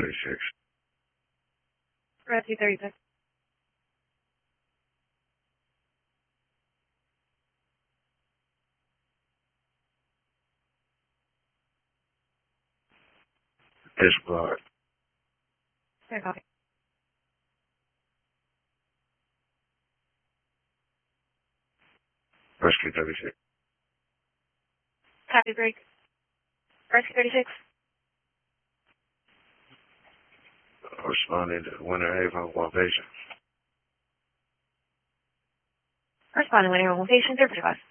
36. Rescue 36. Disbarred. Fair copy. Rescue 36. Copy break. Rescue 36. Responding to Winter Haven location. Responding when your location, 35.